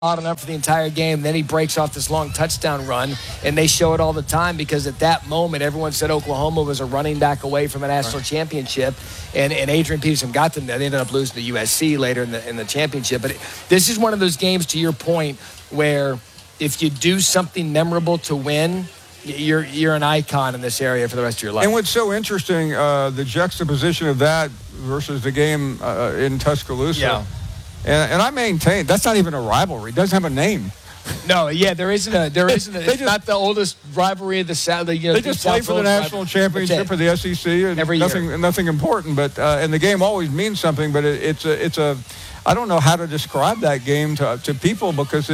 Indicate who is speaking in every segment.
Speaker 1: bottled up for the entire game. Then he breaks off this long touchdown run, and they show it all the time because at that moment, everyone said Oklahoma was a running back away from a national championship, and Adrian Peterson got them there. They ended up losing to USC later in the championship. But this is one of those games, to your point, where if you do something memorable to win, you're an icon in this area for the rest of your life.
Speaker 2: And what's so interesting, the juxtaposition of that versus the game in Tuscaloosa.
Speaker 1: Yeah.
Speaker 2: And I maintain that's not even a rivalry. It doesn't have a name.
Speaker 1: No, yeah, there isn't. It's not the oldest rivalry of the South.
Speaker 2: They just play for the national championship for the SEC, and
Speaker 1: every year.
Speaker 2: Nothing important. But and the game always means something. But it's a I don't know how to describe that game to people because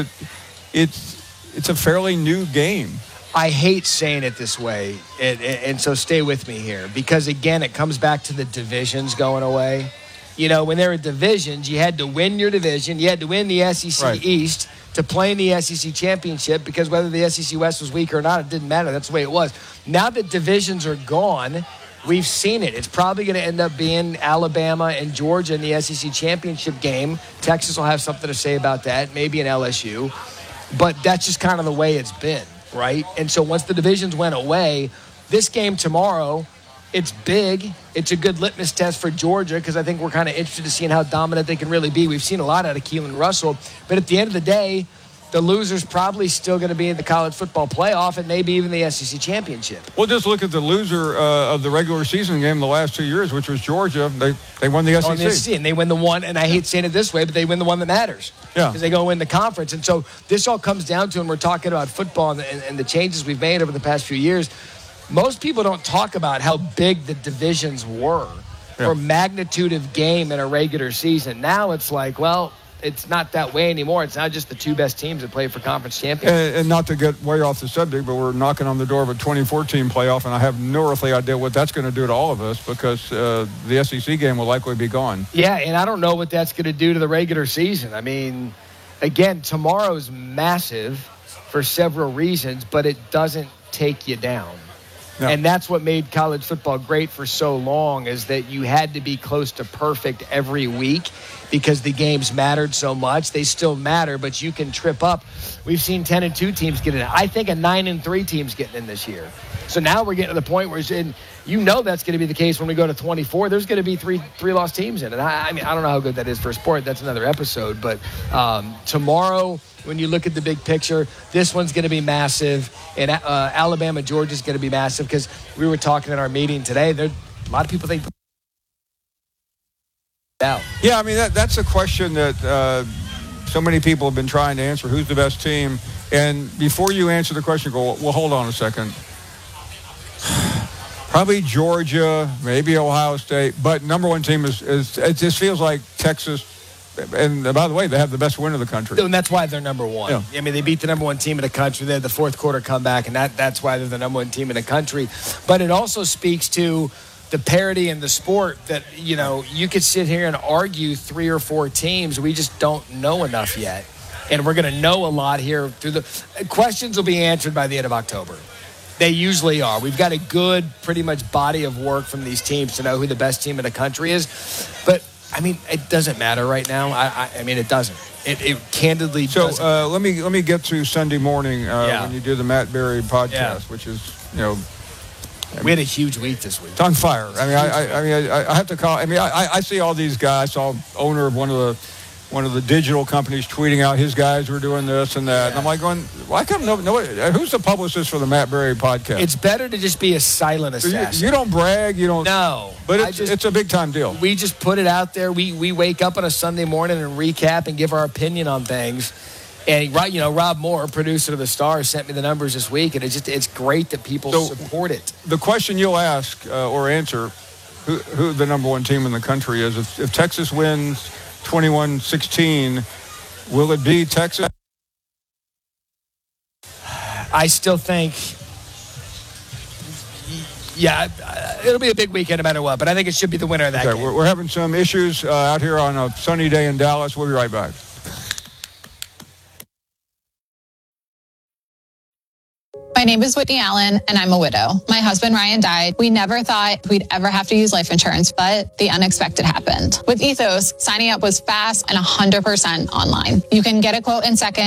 Speaker 2: it's a fairly new game.
Speaker 1: I hate saying it this way, and so stay with me here because again, it comes back to the divisions going away. You know, when there were divisions, you had to win your division. You had to win the SEC East to play in the SEC championship because whether the SEC West was weak or not, it didn't matter. That's the way it was. Now that divisions are gone, we've seen it. It's probably going to end up being Alabama and Georgia in the SEC championship game. Texas will have something to say about that, maybe an LSU. But that's just kind of the way it's been, right? And so once the divisions went away, this game tomorrow – it's big. It's a good litmus test for Georgia because I think we're kind of interested to seeing how dominant they can really be. We've seen a lot out of Keelan Russell. But at the end of the day, the loser's probably still going to be in the college football playoff and maybe even the SEC championship.
Speaker 2: Well, just look at the loser of the regular season game the last 2 years, which was Georgia. They won the SEC.
Speaker 1: On the SEC. And they win the one, and I hate saying it this way, but they win the one that matters.
Speaker 2: Yeah.
Speaker 1: Because they go win the conference. And so this all comes down to, and we're talking about football and the changes we've made over the past few years, most people don't talk about how big the divisions were for magnitude of game in a regular season. Now it's like, well, it's not that way anymore. It's not just the two best teams that play for conference championships.
Speaker 2: And not to get way off the subject, but we're knocking on the door of a 2014 playoff, and I have no earthly idea what that's going to do to all of us because the SEC game will likely be gone.
Speaker 1: Yeah, and I don't know what that's going to do to the regular season. I mean, again, tomorrow's massive for several reasons, but it doesn't take you down. No. And that's what made college football great for so long is that you had to be close to perfect every week because the games mattered so much. They still matter, but you can trip up. We've seen 10-2 teams get in. I think a 9-3 team's getting in this year. So now we're getting to the point where you know that's going to be the case when we go to 24. There's going to be three lost teams in it. I mean, I don't know how good that is for a sport. That's another episode. But tomorrow, when you look at the big picture, this one's going to be massive. And Alabama, Georgia is going to be massive because we were talking in our meeting today. A lot of people think.
Speaker 2: Yeah, I mean, that's a question that so many people have been trying to answer. Who's the best team? And before you answer the question, go, well, hold on a second. Probably Georgia, maybe Ohio State, but number one team is it just feels like Texas. And by the way, they have the best win of the country.
Speaker 1: And that's why they're number one. Yeah. I mean, they beat the number one team in the country. They had the fourth quarter comeback, and that's why they're the number one team in the country. But it also speaks to the parity in the sport that, you know, you could sit here and argue 3 or 4 teams. We just don't know enough yet. And we're going to know a lot here. Questions will be answered by the end of October. They usually are. We've got a good, pretty much body of work from these teams to know who the best team in the country is. But, I mean, it doesn't matter right now. I mean, it doesn't. It candidly doesn't.
Speaker 2: So let me get to Sunday morning when you do the Matt Berry podcast, which is, you know.
Speaker 1: We had a huge week this week.
Speaker 2: It's on fire. I mean, I have to call. I mean, I see all these guys. I saw owner of one of the digital companies tweeting out his guys were doing this and that. Yeah. And I'm like going, why come nobody? Who's the publicist for the Matt Berry podcast?
Speaker 1: It's better to just be a silent assassin.
Speaker 2: You don't brag. You don't.
Speaker 1: No.
Speaker 2: But it's a big time deal.
Speaker 1: We just put it out there. We wake up on a Sunday morning and recap and give our opinion on things. And, you know, Rob Moore, producer of The Star, sent me the numbers this week, and it's great that people support it.
Speaker 2: The question you'll ask or answer, who the number one team in the country is, if Texas wins 21-16, will it be Texas?
Speaker 1: I still think, it'll be a big weekend no matter what, but I think it should be the winner of that game.
Speaker 2: We're having some issues out here on a sunny day in Dallas. We'll be right back.
Speaker 3: name is Whitney Allen, and I'm a widow. My husband, Ryan, died. We never thought we'd ever have to use life insurance, but the unexpected happened. With Ethos, signing up was fast and 100% online. You can get a quote in seconds.